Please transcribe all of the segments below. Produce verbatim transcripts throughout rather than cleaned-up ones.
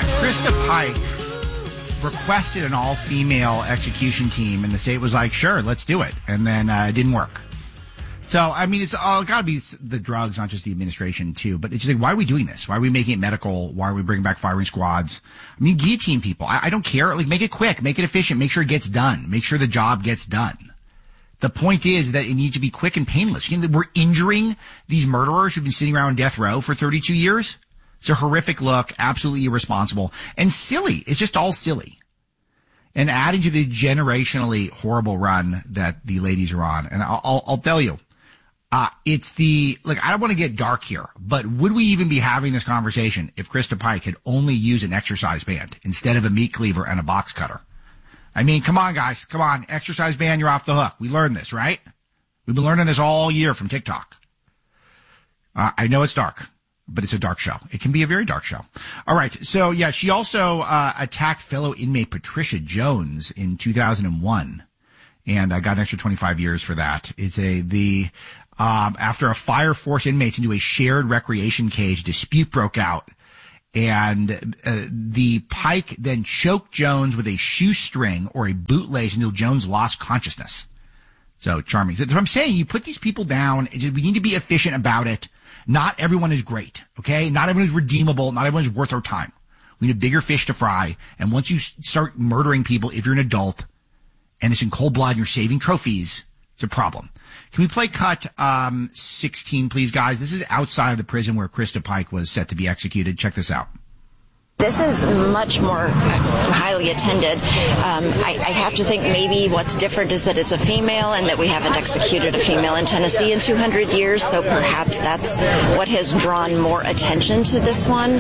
Krista Pike requested an all-female execution team, and the state was like, sure, let's do it. And then uh, it didn't work. So, I mean, it's all got to be the drugs, not just the administration, too. But it's just like, why are we doing this? Why are we making it medical? Why are we bringing back firing squads? I mean, guillotine people. I, I don't care. Like, make it quick. Make it efficient. Make sure it gets done. Make sure the job gets done. The point is that it needs to be quick and painless. You know, we're injuring these murderers who've been sitting around death row for thirty-two years. It's a horrific look, absolutely irresponsible, and silly. It's just all silly. And adding to the generationally horrible run that the ladies are on. And I'll, I'll, I'll tell you, uh, it's the, like, I don't want to get dark here, but would we even be having this conversation if Krista Pike had only used an exercise band instead of a meat cleaver and a box cutter? I mean, come on, guys. Come on. Exercise band, you're off the hook. We learned this, right? We've been learning this all year from TikTok. Uh, I know it's dark, but it's a dark show. It can be a very dark show. All right. So, yeah, she also uh, attacked fellow inmate Patricia Jones in two thousand one, and I got an extra twenty-five years for that. It's a the um, after a fire forced inmates into a shared recreation cage, dispute broke out. And uh, the Pike then choked Jones with a shoestring or a bootlace until Jones lost consciousness. So charming. So that's what I'm saying. You put these people down. It's just, we need to be efficient about it. Not everyone is great, okay? Not everyone is redeemable. Not everyone is worth our time. We need a bigger fish to fry. And once you start murdering people, if you're an adult, and it's in cold blood and you're saving trophies, it's a problem. Can we play cut um, sixteen, please, guys? This is outside of the prison where Krista Pike was set to be executed. Check this out. This is much more highly attended. Um, I, I have to think maybe what's different is that it's a female and that we haven't executed a female in Tennessee in two hundred years, so perhaps that's what has drawn more attention to this one.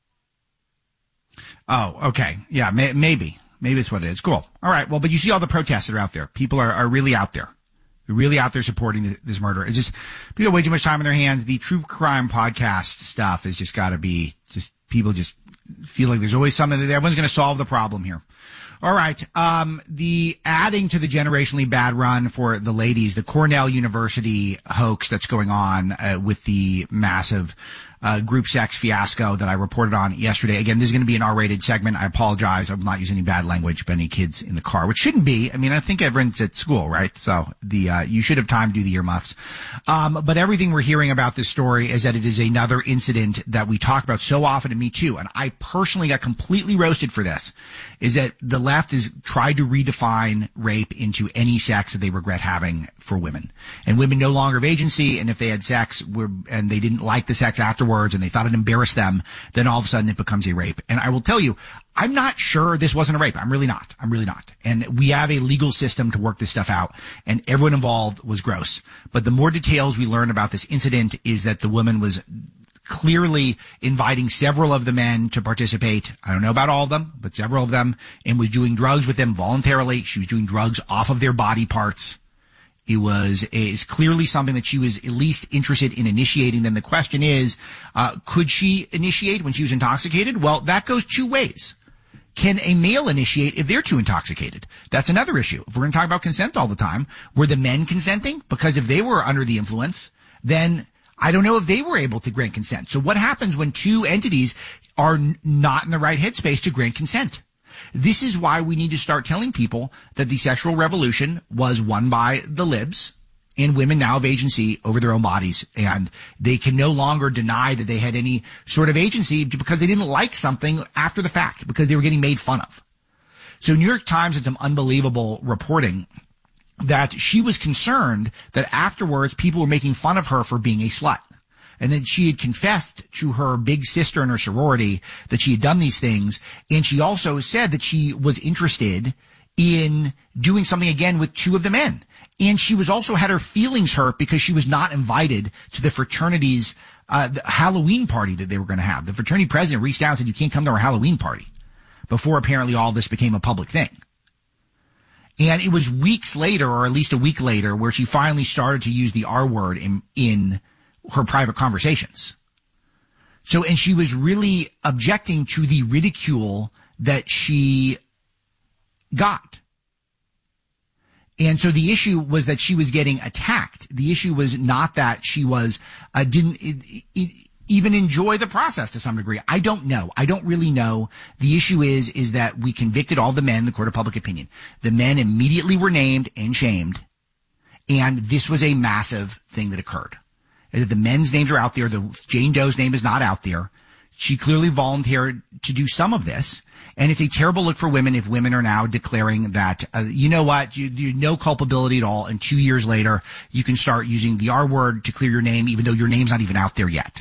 Oh, okay. Yeah, may, maybe. Maybe it's what it is. Cool. All right. Well, but you see all the protests that are out there. People are, are really out there. They're really out there supporting this, this murder. It's just, people have way too much time on their hands. The true crime podcast stuff has just got to be, just, people just feel like there's always something that everyone's going to solve the problem here. All right. Um, the adding to the generationally bad run for the ladies, the Cornell University hoax that's going on uh, with the massive uh, group sex fiasco that I reported on yesterday. Again, this is going to be an R-rated segment. I apologize. I'm not using any bad language by any kids in the car, which shouldn't be. I mean, I think everyone's at school, right? So the uh, you should have time to do the earmuffs. Um, but everything we're hearing about this story is that it is another incident that we talk about so often, and me too. And I personally got completely roasted for this, is that the left has tried to redefine rape into any sex that they regret having for women. And women no longer have agency, and if they had sex were, and they didn't like the sex afterwards and they thought it embarrassed them, then all of a sudden it becomes a rape. And I will tell you, I'm not sure this wasn't a rape. I'm really not. I'm really not. And we have a legal system to work this stuff out, and everyone involved was gross. But the more details we learn about this incident is that the woman was clearly inviting several of the men to participate. I don't know about all of them, but several of them, and was doing drugs with them voluntarily. She was doing drugs off of their body parts. It was is clearly something that she was at least interested in initiating. Then the question is, uh, could she initiate when she was intoxicated? Well, that goes two ways. Can a male initiate if they're too intoxicated? That's another issue. If we're going to talk about consent all the time, were the men consenting? Because if they were under the influence, then I don't know if they were able to grant consent. So what happens when two entities are n- not in the right headspace to grant consent? This is why we need to start telling people that the sexual revolution was won by the libs, and women now have agency over their own bodies, and they can no longer deny that they had any sort of agency because they didn't like something after the fact, because they were getting made fun of. So New York Times had some unbelievable reporting that she was concerned that afterwards people were making fun of her for being a slut. And then she had confessed to her big sister in her sorority that she had done these things. And she also said that she was interested in doing something again with two of the men. And she was also had her feelings hurt because she was not invited to the fraternity's uh, the Halloween party that they were going to have. The fraternity president reached out and said, you can't come to our Halloween party, before apparently all this became a public thing. And it was weeks later, or at least a week later, where she finally started to use the R word in, in her private conversations. So, and she was really objecting to the ridicule that she got. And so the issue was that she was getting attacked. The issue was not that she was, uh, didn't, it, it, even enjoy the process to some degree. I don't know. I don't really know. The issue is, is that we convicted all the men in the court of public opinion. The men immediately were named and shamed. And this was a massive thing that occurred. The men's names are out there. The Jane Doe's name is not out there. She clearly volunteered to do some of this. And it's a terrible look for women if women are now declaring that, uh, you know what, you, you no culpability at all. And two years later, you can start using the R word to clear your name, even though your name's not even out there yet.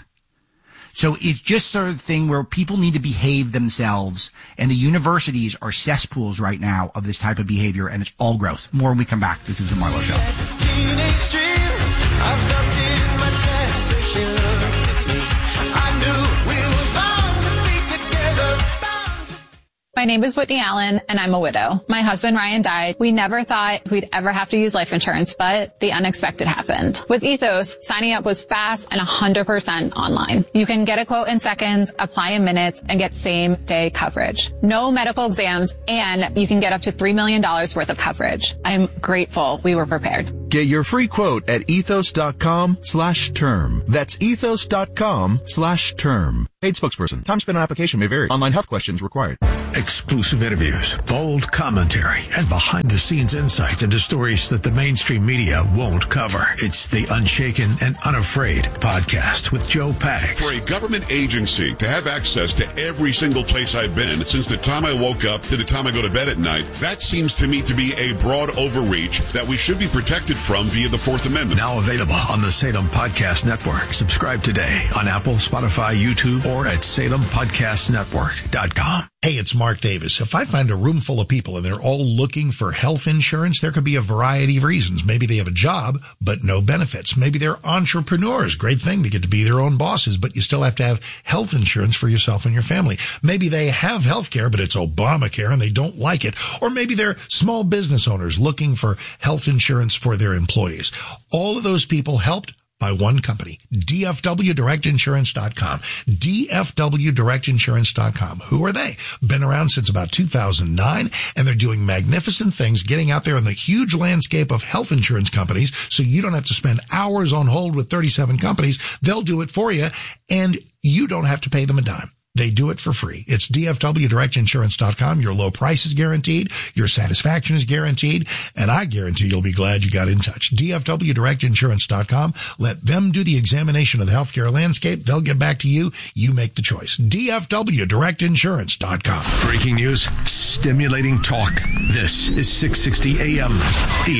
So it's just sort of thing where people need to behave themselves, and the universities are cesspools right now of this type of behavior, and it's all gross. More when we come back. This is The Marlo Show. Teenage dream, I felt it in my chest as she looked at me. I knew we were bound to be together. Bound to... My name is Whitney Allen, and I'm a widow. My husband, Ryan, died. We never thought we'd ever have to use life insurance, but the unexpected happened. With Ethos, signing up was fast and one hundred percent online. You can get a quote in seconds, apply in minutes, and get same-day coverage. No medical exams, and you can get up to three million dollars worth of coverage. I'm grateful we were prepared. Get your free quote at ethos.com slash term. That's ethos.com slash term. Paid spokesperson. Time spent on application may vary. Online health questions required. Exclusive interviews, bold commentary, and behind-the-scenes insights into stories that the mainstream media won't cover. It's the Unshaken and Unafraid podcast with Joe Pags. For a government agency to have access to every single place I've been since the time I woke up to the time I go to bed at night, that seems to me to be a broad overreach that we should be protected from via the Fourth Amendment. Now available on the Salem Podcast Network. Subscribe today on Apple, Spotify, YouTube, or at salem podcast network dot com. Hey, it's Mark Davis. If I find a room full of people and they're all looking for health insurance, there could be a variety of reasons. Maybe they have a job, but no benefits. Maybe they're entrepreneurs. Great thing to get to be their own bosses, but you still have to have health insurance for yourself and your family. Maybe they have health care, but it's Obamacare and they don't like it. Or maybe they're small business owners looking for health insurance for their employees. All of those people helped by one company, D F W Direct Insurance dot com. D F W Direct Insurance dot com. Who are they? Been around since about two thousand nine, and they're doing magnificent things, getting out there in the huge landscape of health insurance companies, so you don't have to spend hours on hold with thirty-seven companies. They'll do it for you, and you don't have to pay them a dime. They do it for free. It's D F W Direct Insurance dot com. Your low price is guaranteed. Your satisfaction is guaranteed. And I guarantee you'll be glad you got in touch. D F W Direct Insurance dot com. Let them do the examination of the healthcare landscape. They'll get back to you. You make the choice. D F W Direct Insurance dot com. Breaking news, stimulating talk. This is six sixty A M. The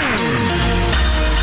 Answer.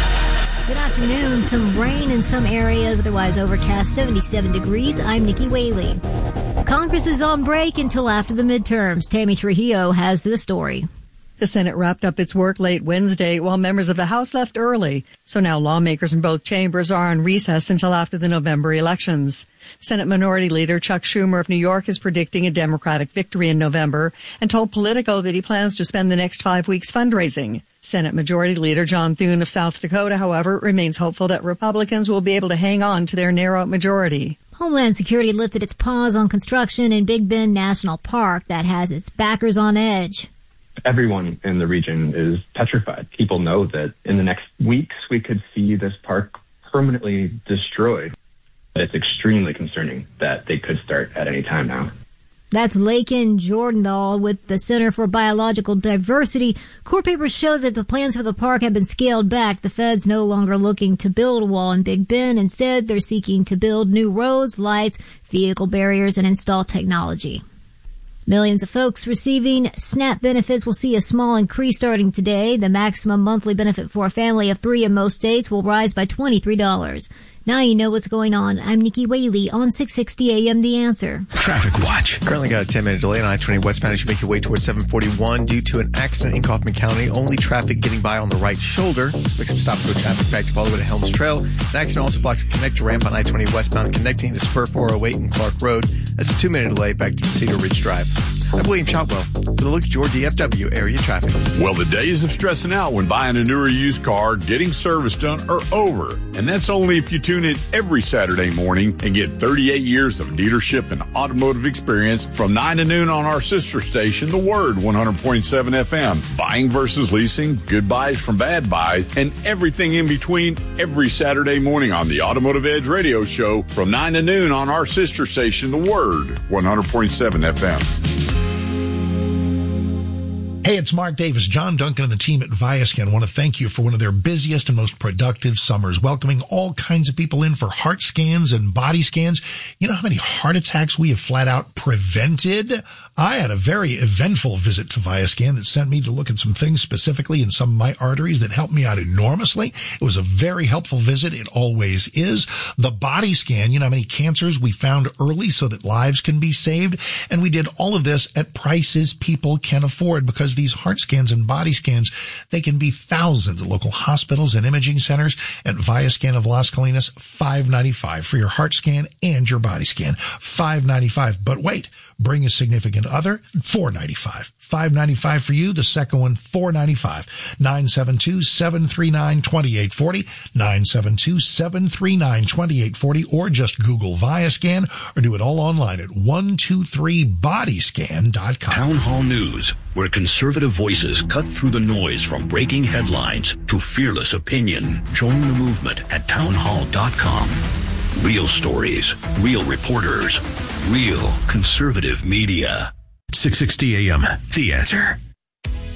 Good afternoon. Some rain in some areas, otherwise overcast, seventy-seven degrees. I'm Nikki Whaley. Congress is on break until after the midterms. Tammy Trujillo has this story. The Senate wrapped up its work late Wednesday while members of the House left early. So now lawmakers in both chambers are on recess until after the November elections. Senate Minority Leader Chuck Schumer of New York is predicting a Democratic victory in November and told Politico that he plans to spend the next five weeks fundraising. Senate Majority Leader John Thune of South Dakota, however, remains hopeful that Republicans will be able to hang on to their narrow majority. Homeland Security lifted its pause on construction in Big Bend National Park that has its backers on edge. Everyone in the region is petrified. People know that in the next weeks we could see this park permanently destroyed. It's extremely concerning that they could start at any time now. That's Lakin Jordandahl with the Center for Biological Diversity. Court papers show that the plans for the park have been scaled back. The Fed's no longer looking to build a wall in Big Bend. Instead, they're seeking to build new roads, lights, vehicle barriers, and install technology. Millions of folks receiving SNAP benefits will see a small increase starting today. The maximum monthly benefit for a family of three in most states will rise by twenty-three dollars. Now you know what's going on. I'm Nikki Whaley on six sixty A M The Answer. Traffic watch. Currently got a ten-minute delay on I twenty westbound as you make your way towards seven forty-one due to an accident in Kaufman County. Only traffic getting by on the right shoulder. Expect some stop-and-go traffic back to all the way to Helms Trail. An accident also blocks a connector ramp on I twenty westbound connecting to Spur four oh eight and Clark Road. That's a two-minute delay back to Cedar Ridge Drive. I'm William Shotwell. For the look at your D F W area traffic. Well, the days of stressing out when buying a newer used car, getting service done are over. And that's only if you tune in every Saturday morning and get thirty-eight years of dealership and automotive experience from nine to noon on our sister station, The Word, one hundred point seven F M. Buying versus leasing, good buys from bad buys, and everything in between every Saturday morning on the Automotive Edge radio show from nine to noon on our sister station, The Word, one hundred point seven F M. Hey, it's Mark Davis. John Duncan and the team at Viaskin want to thank you for one of their busiest and most productive summers, welcoming all kinds of people in for heart scans and body scans. You know how many heart attacks we have flat out prevented? I had a very eventful visit to Viascan that sent me to look at some things specifically in some of my arteries that helped me out enormously. It was a very helpful visit. It always is. The body scan, you know how many cancers we found early so that lives can be saved? And we did all of this at prices people can afford, because these heart scans and body scans, they can be thousands at local hospitals and imaging centers. At Viascan of Las Colinas, five dollars and ninety-five cents for your heart scan and your body scan. five dollars and ninety-five cents. But wait, bring a significant other, four dollars and ninety-five cents. five dollars and ninety-five cents for you. The second one, four dollars and ninety-five cents. nine seven two, seven three nine, two eight four zero. nine seven two, seven three nine, two eight four zero. Or just Google Viascan or do it all online at one two three body scan dot com. Town Hall News, where conservative voices cut through the noise from breaking headlines to fearless opinion. Join the movement at town hall dot com. Real stories, real reporters, real conservative media. six sixty A M, The Answer.